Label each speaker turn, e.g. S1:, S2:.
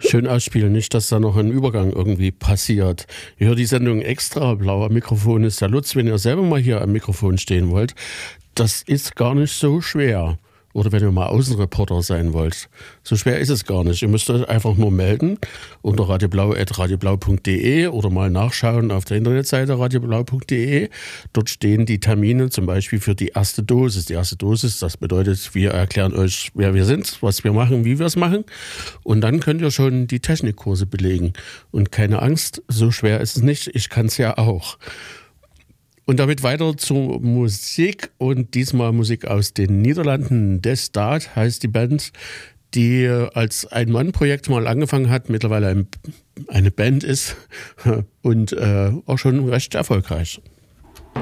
S1: Schön ausspielen, nicht, dass da noch ein Übergang irgendwie passiert. Ich höre die Sendung extra. Blauer Mikrofon ist der Lutz. Wenn ihr selber mal hier am Mikrofon stehen wollt, das ist gar nicht so schwer. Oder wenn ihr mal Außenreporter sein wollt. So schwer ist es gar nicht. Ihr müsst euch einfach nur melden unter radioblau@radioblau.de oder mal nachschauen auf der Internetseite radioblau.de. Dort stehen die Termine zum Beispiel für die erste Dosis. Die erste Dosis, das bedeutet, wir erklären euch, wer wir sind, was wir machen, wie wir es machen. Und dann könnt ihr schon die Technikkurse belegen. Und keine Angst, so schwer ist es nicht. Ich kann es ja auch. Und damit weiter zur Musik und diesmal Musik aus den Niederlanden. Des Daad heißt die Band, die als Ein-Mann-Projekt mal angefangen hat, mittlerweile eine Band ist und auch schon recht erfolgreich.